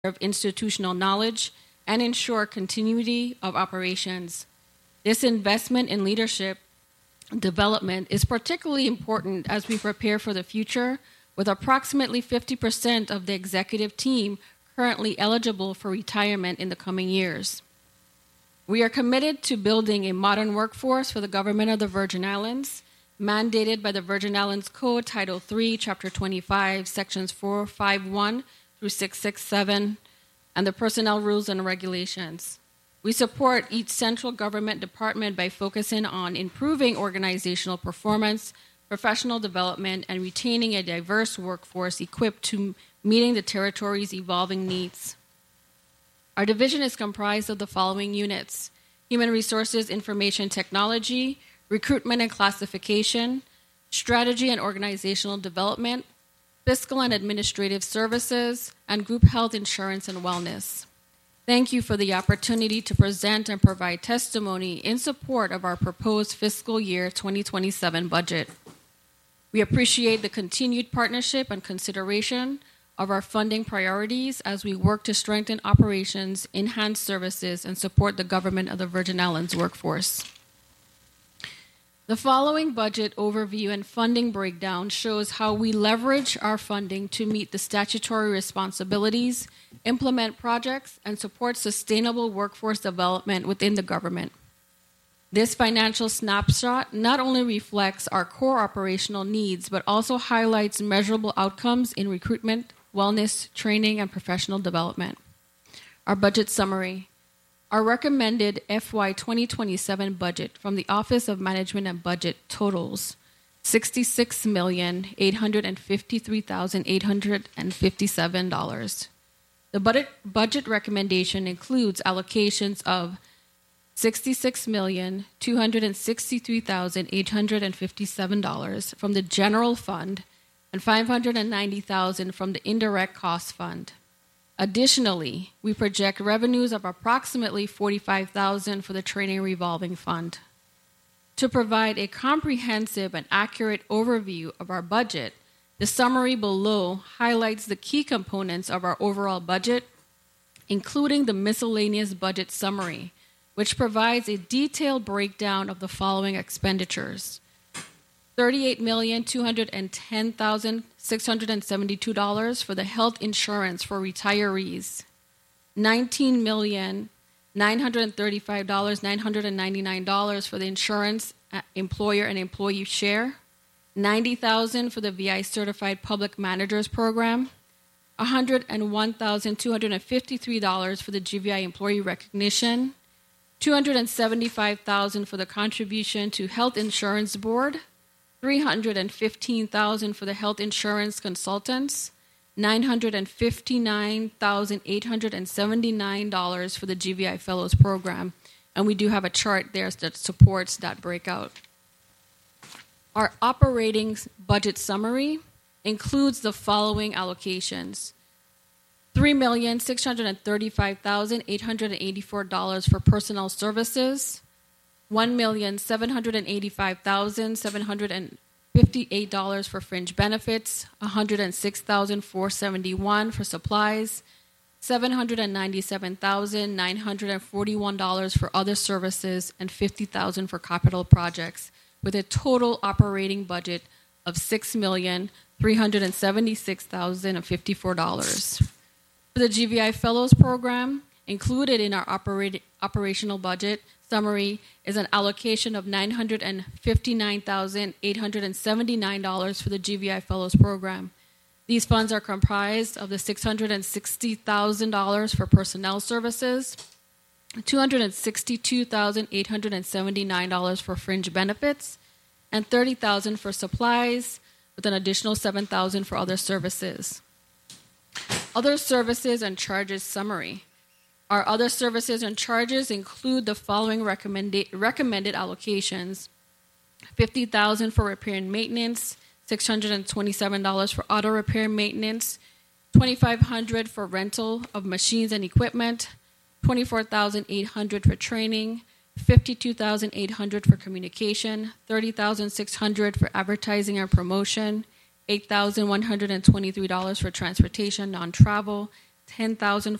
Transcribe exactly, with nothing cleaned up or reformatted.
of institutional knowledge and ensure continuity of operations. This investment in leadership development is particularly important as we prepare for the future, with approximately fifty percent of the executive team currently eligible for retirement in the coming years. We are committed to building a modern workforce for the government of the Virgin Islands, mandated by the Virgin Islands Code, Title three, Chapter twenty-five, Sections four fifty-one through six sixty-seven, and the Personnel Rules and Regulations. We support each central government department by focusing on improving organizational performance, professional development, and retaining a diverse workforce equipped to meeting the territory's evolving needs. Our division is comprised of the following units: Human Resources Information Technology, Recruitment and Classification, Strategy and Organizational Development, Fiscal and Administrative Services, and Group Health Insurance and Wellness. Thank you for the opportunity to present and provide testimony in support of our proposed fiscal year twenty twenty-seven budget. We appreciate the continued partnership and consideration of our funding priorities as we work to strengthen operations, enhance services, and support the government of the Virgin Islands workforce. The following budget overview and funding breakdown shows how we leverage our funding to meet the statutory responsibilities, implement projects, and support sustainable workforce development within the government. This financial snapshot not only reflects our core operational needs, but also highlights measurable outcomes in recruitment, wellness, training, and professional development. Our budget summary. Our recommended F Y twenty twenty-seven budget from the Office of Management and Budget totals sixty-six million eight hundred fifty-three thousand eight hundred fifty-seven dollars. The budget, budget recommendation includes allocations of sixty-six million two hundred sixty-three thousand eight hundred fifty-seven dollars from the General Fund and five hundred ninety thousand dollars from the Indirect Cost Fund. Additionally, we project revenues of approximately forty-five thousand dollars for the Training Revolving Fund. To provide a comprehensive and accurate overview of our budget, the summary below highlights the key components of our overall budget, including the miscellaneous budget summary, which provides a detailed breakdown of the following expenditures: thirty-eight million two hundred ten thousand six hundred seventy-two dollars for the health insurance for retirees, nineteen million nine hundred thirty-five thousand nine hundred ninety-nine dollars for the insurance employer and employee share, ninety thousand dollars for the V I Certified Public Managers Program, one hundred one thousand two hundred fifty-three dollars for the G V I Employee Recognition, two hundred seventy-five thousand dollars for the contribution to Health Insurance Board, three hundred fifteen thousand dollars for the health insurance consultants, nine hundred fifty-nine thousand eight hundred seventy-nine dollars for the G V I Fellows Program, and we do have a chart there that supports that breakout. Our operating budget summary includes the following allocations: three million six hundred thirty-five thousand eight hundred eighty-four dollars for personnel services, one million seven hundred eighty-five thousand seven hundred fifty-eight dollars for fringe benefits, one hundred six thousand four hundred seventy-one dollars for supplies, seven hundred ninety-seven thousand nine hundred forty-one dollars for other services, and fifty thousand dollars for capital projects, with a total operating budget of six million three hundred seventy-six thousand fifty-four dollars. For the G V I Fellows Program, included in our operate, operational budget summary is an allocation of nine hundred fifty-nine thousand eight hundred seventy-nine dollars for the G V I Fellows Program. These funds are comprised of the six hundred sixty thousand dollars for personnel services, two hundred sixty-two thousand eight hundred seventy-nine dollars for fringe benefits, and thirty thousand dollars for supplies, with an additional seven thousand dollars for other services. Other services and charges summary. Our other services and charges include the following recommended recommended allocations: fifty thousand dollars for repair and maintenance, six hundred twenty-seven dollars for auto repair and maintenance, twenty-five hundred dollars for rental of machines and equipment, twenty-four thousand eight hundred dollars for training, fifty-two thousand eight hundred dollars for communication, thirty thousand six hundred dollars for advertising and promotion, eight thousand one hundred twenty-three dollars for transportation, non-travel, ten thousand